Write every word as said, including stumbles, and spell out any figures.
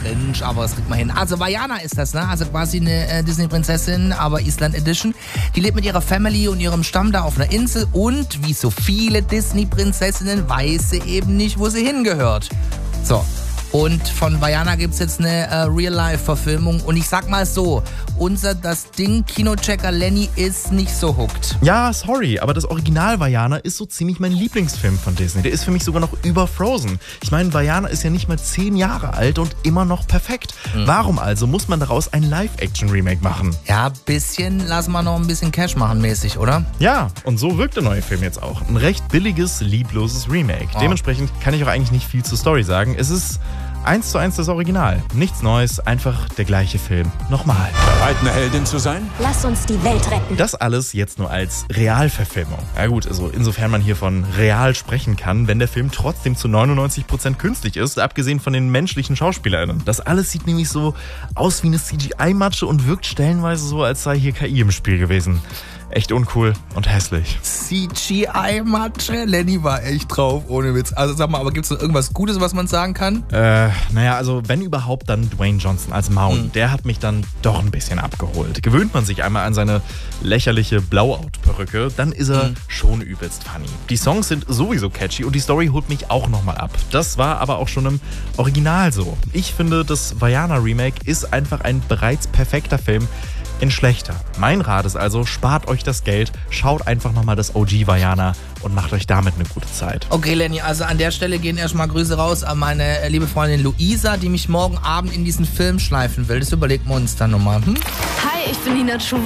cringe, aber das kriegt man hin. Also Vaiana ist das, ne? Also quasi eine äh, Disney-Prinzessin, aber Island Edition. Die lebt mit ihrer Family und ihrem Stamm da auf einer Insel und wie so viele Disney-Prinzessinnen weiß sie eben nicht, wo sie hingehört. So. Und von Vaiana gibt es jetzt eine äh, Real-Life-Verfilmung. Und ich sag mal so, unser das Ding Kinochecker Lenny ist nicht so hooked. Ja, sorry, aber das Original Vaiana ist so ziemlich mein Lieblingsfilm von Disney. Der ist für mich sogar noch über Frozen. Ich meine, Vaiana ist ja nicht mal zehn Jahre alt und immer noch perfekt. Mhm. Warum also muss man daraus ein Live-Action-Remake machen? Ja, bisschen, lassen wir noch ein bisschen Cash machen mäßig, oder? Ja, und so wirkt der neue Film jetzt auch. Ein recht billiges, liebloses Remake. Oh. Dementsprechend kann ich auch eigentlich nicht viel zur Story sagen. Es ist eins zu eins das Original. Nichts Neues, einfach der gleiche Film. Nochmal. Bereit, eine Heldin zu sein? Lass uns die Welt retten. Das alles jetzt nur als Realverfilmung. Ja gut, also insofern man hier von real sprechen kann, wenn der Film trotzdem zu neunundneunzig Prozent künstlich ist, abgesehen von den menschlichen SchauspielerInnen. Das alles sieht nämlich so aus wie eine C G I-Matsche und wirkt stellenweise so, als sei hier K I im Spiel gewesen. Echt uncool und hässlich. C G I-Matsche? Lenny war echt drauf, ohne Witz. Also sag mal, aber gibt es noch irgendwas Gutes, was man sagen kann? Äh, naja, also wenn überhaupt, dann Dwayne Johnson als Maui. Mhm. Der hat mich dann doch ein bisschen abgeholt. Gewöhnt man sich einmal an seine lächerliche Blowout-Perücke, dann ist er mhm. schon übelst funny. Die Songs sind sowieso catchy und die Story holt mich auch nochmal ab. Das war aber auch schon im Original so. Ich finde, das Vaiana-Remake ist einfach ein bereits perfekter Film in schlechter. Mein Rat ist also, spart euch das Geld, schaut einfach nochmal das O G Vaiana und macht euch damit eine gute Zeit. Okay, Lenny, also an der Stelle gehen erstmal Grüße raus an meine liebe Freundin Luisa, die mich morgen Abend in diesen Film schleifen will. Das überlegen wir uns dann nochmal. Hm? Hi, ich bin Nina Schuh.